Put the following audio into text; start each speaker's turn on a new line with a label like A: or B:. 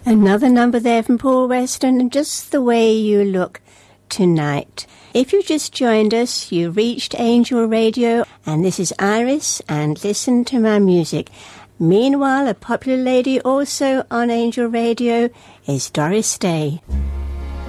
A: Another number there from Paul Weston, Just the Way You Look Tonight. If you just joined us, you reached Angel Radio, and this is Iris, and listen to my music. Meanwhile, a popular lady also on Angel Radio is Doris Day.